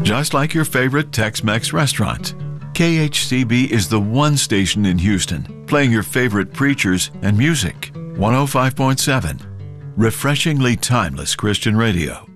just like your favorite Tex-Mex restaurant. KHCB is the one station in Houston playing your favorite preachers and music. 105.7, refreshingly timeless Christian radio.